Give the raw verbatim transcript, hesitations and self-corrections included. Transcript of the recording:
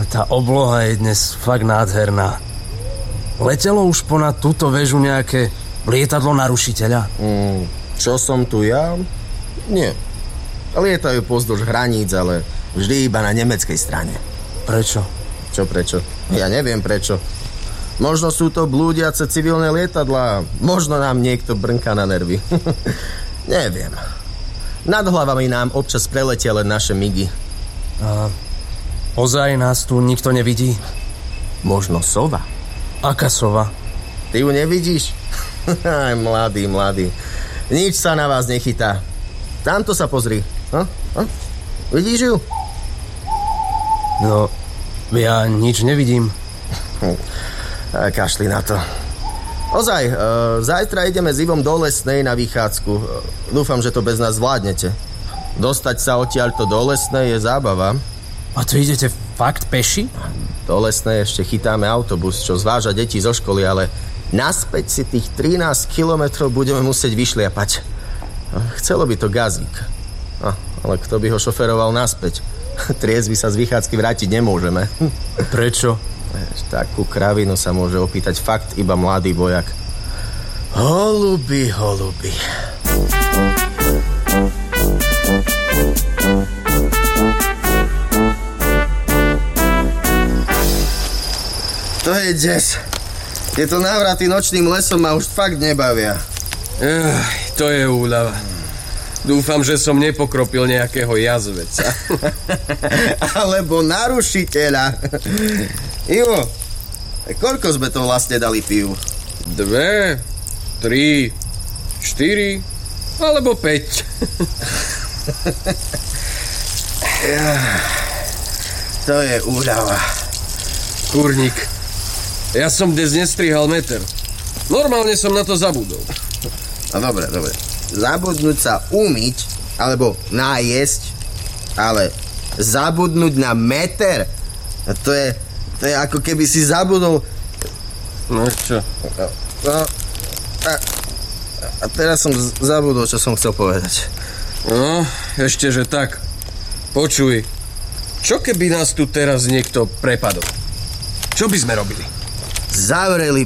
Tá obloha je dnes fakt nádherná. Letelo už ponad túto väžu nejaké lietadlo narušiteľa? Mm, čo som tu ja? Nie. Lietajú pozdĺž hraníc, ale vždy iba na nemeckej strane. Prečo? Čo prečo? Ja neviem prečo. Možno sú to blúdiace civilné lietadlá. Možno nám niekto brnká na nervy. Neviem. Nad hlavami nám občas preletia len naše migy. A ozaj nás tu nikto nevidí? Možno sova. Aká sova? Ty ju nevidíš? Aj, mladý, mladý. Nič sa na vás nechytá. Tamto sa pozri. Ha? Ha? Vidíš ju? No, ja nič nevidím. Kašli na to. Ozaj, e, zajtra ideme s Ivom do Lesnej na vychádzku. E, dúfam, že to bez nás zvládnete. Dostať sa odtiaľto do Lesnej je zábava. A to idete fakt peši? Do Lesnej ešte chytáme autobus, čo zváža deti zo školy, ale naspäť si tých trinásť kilometrov budeme musieť vyšliapať. E, chcelo by to gazík. A, ale kto by ho šoferoval naspäť? Triezvy sa z vychádzky vrátiť nemôžeme. Prečo? Takú kravinu sa môže opýtať fakt iba mladý vojak. Holuby, holuby. To je des. Tieto návraty nočným lesom ma už fakt nebavia. Ech, to je úľava. Dúfam, že som nepokropil nejakého jazveca. Alebo narušiteľa. Ivo, koľko sme to vlastne dali pivu? Dve, tri, štyri, alebo päť. To je úľava. Kurník, ja som dnes nestrihal meter. Normálne som na to zabudol. No dobre, dobre. Zabudnúť sa umyť, alebo nájesť, ale zabudnúť na meter, to je, to je ako keby si zabudol. No čo? No, a, a teraz som zabudol, čo som chcel povedať. No, ešte, že tak. Počuj, čo keby nás tu teraz niekto prepadol? Čo by sme robili? Zavreli